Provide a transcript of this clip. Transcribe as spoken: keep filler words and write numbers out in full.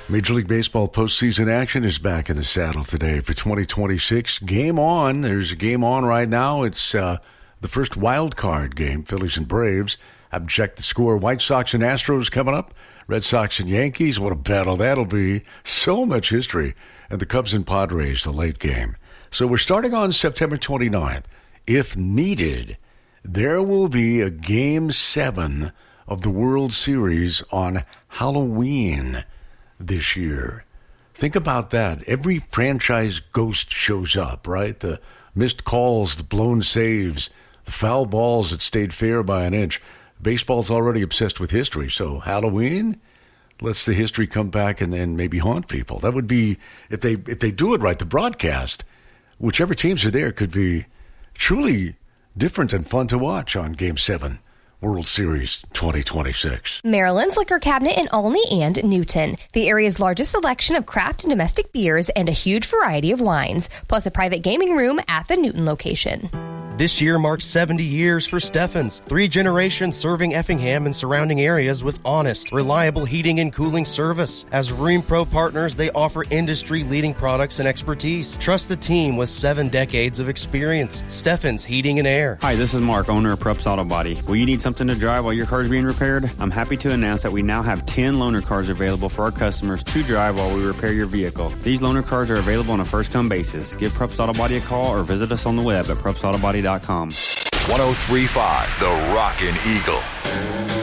Major League Baseball postseason action is back in the saddle today for twenty twenty-six. Game on. There's a game on right now. It's uh, the first wild card game, Phillies and Braves. I've checked the score. White Sox and Astros coming up. Red Sox and Yankees. What a battle that'll be. So much history. And the Cubs and Padres, the late game. So we're starting on September twenty-ninth. If needed, there will be a Game seven of the World Series on Halloween this year. Think about that. Every franchise ghost shows up, right? The missed calls, the blown saves, the foul balls that stayed fair by an inch. Baseball's already obsessed with history, so Halloween lets the history come back and then maybe haunt people. That would be, if they if they do it right, the broadcast, whichever teams are there, could be truly different and fun to watch on Game seven. World Series twenty twenty-six. Maryland's Liquor Cabinet in Olney and Newton. The area's largest selection of craft and domestic beers and a huge variety of wines, plus a private gaming room at the Newton location. This year marks seventy years for Steffens, three generations serving Effingham and surrounding areas with honest, reliable heating and cooling service. As Rheem Pro partners, they offer industry-leading products and expertise. Trust the team with seven decades of experience. Steffens Heating and Air. Hi, this is Mark, owner of Prups Auto Body. Will you need something to drive while your car is being repaired? I'm happy to announce that we now have ten loaner cars available for our customers to drive while we repair your vehicle. These loaner cars are available on a first-come basis. Give Prups Auto Body a call or visit us on the web at prups auto body dot com. one oh three point five The Rockin' Eagle.